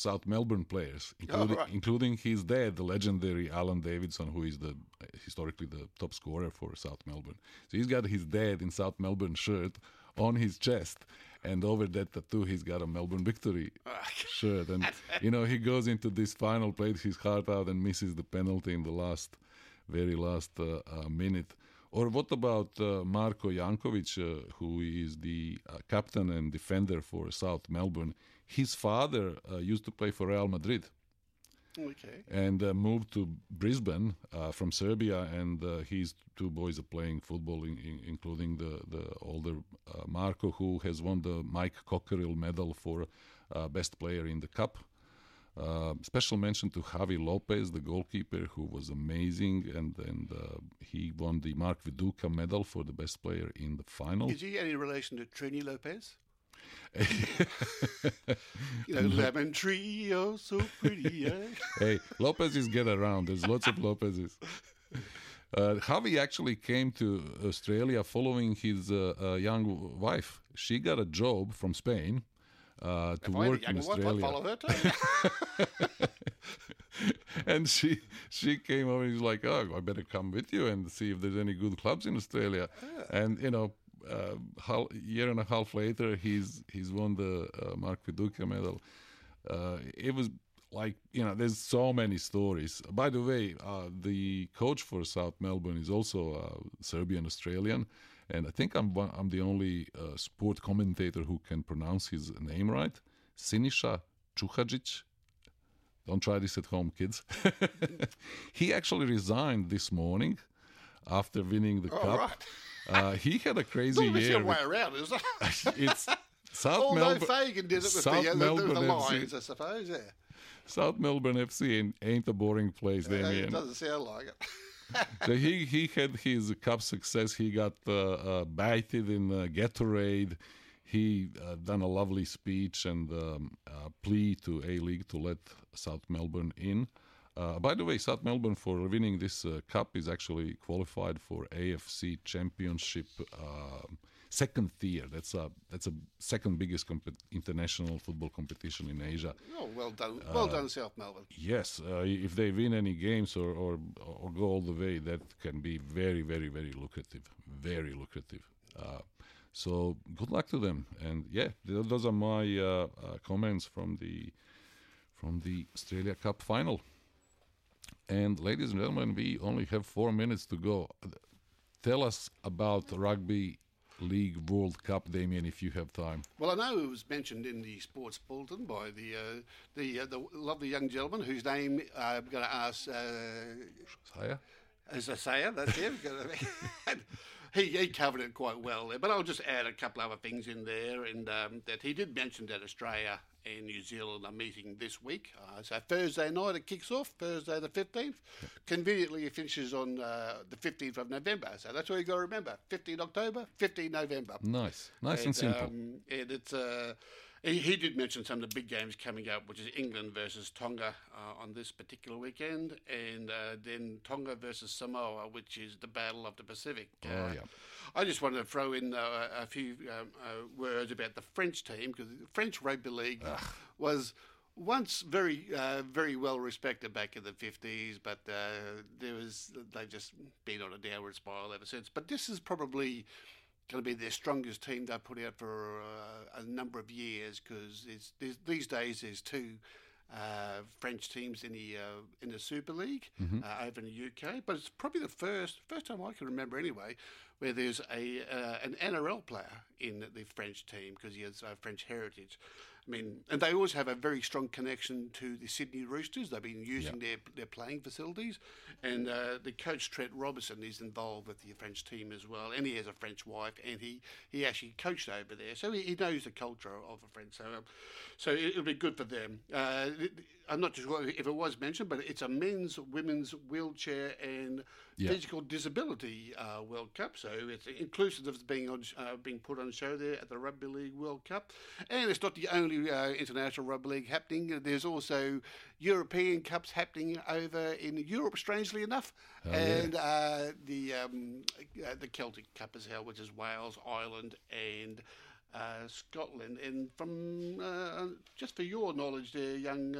South Melbourne players, including his dad, the legendary Alan Davidson, who is historically the top scorer for South Melbourne. So he's got his dad in South Melbourne shirt on his chest, and over that tattoo he's got a Melbourne Victory shirt. And he goes into this final, plays his heart out, and misses the penalty in the very last minute. Or what about Marko Jankovic, who is the captain and defender for South Melbourne? His father used to play for Real Madrid. Okay. And moved to Brisbane from Serbia, and his two boys are playing football, including the older Marko, who has won the Mike Cockerill medal for best player in the cup. Special mention to Javi Lopez, the goalkeeper, who was amazing, and he won the Mark Viduka medal for the best player in the final. Is he any relation to Trini Lopez? Lemon tree, oh so pretty. Hey, Lopez's get around. There's lots of Lopez's. Javi actually came to Australia following his young wife. She got a job from Spain to work in Australia. Follow her too. And she came over and was like, "Oh, I better come with you and see if there's any good clubs in Australia." Yeah. And year and a half later, he's won the Mark Viduka medal. It was like, there's so many stories. By the way, the coach for South Melbourne is also Serbian Australian, and I think I'm the only sport commentator who can pronounce his name right. Siniša Čuhadžić. Don't try this at home, kids. He actually resigned this morning after winning the cup. Right. He had a crazy year. It's the way around, isn't it? It's South Although Melbourne. Fagan did it with the Lions, I suppose, yeah. South Melbourne FC ain't a boring place, Damien. It doesn't sound like it. So he had his cup success. He got bathed in Gatorade. He done a lovely speech and plea to A-League to let South Melbourne in. By the way, South Melbourne, for winning this cup, is actually qualified for AFC Championship second tier. That's a second biggest international football competition in Asia. Oh, well done. Well done, South Melbourne. Yes. If they win any games or go all the way, that can be very, very, very lucrative. Very lucrative. So good luck to them. And yeah, those are my comments from the Australia Cup final. And ladies and gentlemen, we only have 4 minutes to go. Tell us about Rugby League World Cup, Damien, if you have time. Well, I know it was mentioned in the sports bulletin by the lovely young gentleman whose name I'm going to ask. Saya? Saya, that's him. He covered it quite well there, but I'll just add a couple other things in there, and that he did mention that Australia and New Zealand are meeting this week. So Thursday night it kicks off, Thursday the 15th. Yep. Conveniently it finishes on the 15th of November. So that's what you've got to remember. 15 October, 15 November. Nice and simple. And it's... He did mention some of the big games coming up, which is England versus Tonga on this particular weekend, and then Tonga versus Samoa, which is the Battle of the Pacific. I just wanted to throw in a few words about the French team, because the French Rugby League was once very well respected back in the 50s, but they've just been on a downward spiral ever since. But this is probably going to be their strongest team they've put out for a number of years, because these days there's two French teams in the Super League over in the UK, but it's probably the first time I can remember anyway where there's an NRL player in the French team, because he has French heritage. I mean, and they always have a very strong connection to the Sydney Roosters. They've been using their playing facilities, and the coach Trent Robinson is involved with the French team as well, and he has a French wife, and he actually coached over there, so he knows the culture of the French. So it'll be good for them. I'm not sure if it was mentioned, but it's a men's, women's, wheelchair and physical disability World Cup. So it's inclusive of being put on show there at the Rugby League World Cup. And it's not the only international rugby league happening. There's also European Cups happening over in Europe, strangely enough. And the Celtic Cup as well, which is Wales, Ireland and Scotland. And from just for your knowledge there, young